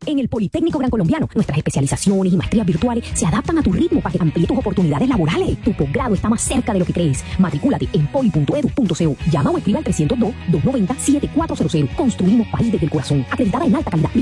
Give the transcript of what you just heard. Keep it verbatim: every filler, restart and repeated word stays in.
En el Politécnico Gran Colombiano, nuestras especializaciones y maestrías virtuales se adaptan a tu ritmo para que amplíes tus oportunidades laborales. Tu posgrado está más cerca de lo que crees. Matricúlate en poli punto edu punto co. Llama o escribe al trescientos dos, doscientos noventa, setenta y cuatro cero cero. Construimos país desde el corazón. Acreditada en alta calidad.